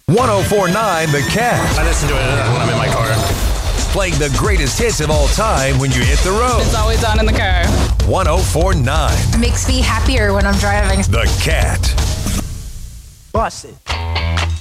104.9 The Cat. I listen to it when I'm in my car. Playing the greatest hits of all time when you hit the road. It's always on in the car. 104.9 Makes me happier when I'm driving. The Cat. Bust it.